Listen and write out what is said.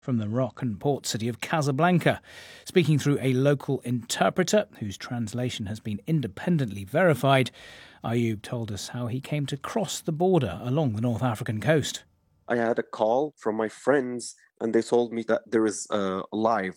From the Moroccan port city of Casablanca. Speaking through a local interpreter whose translation has been independently verified, Ayub told us how he came to cross the border along the North African coast. I had a call from my friends and they told me that there is a live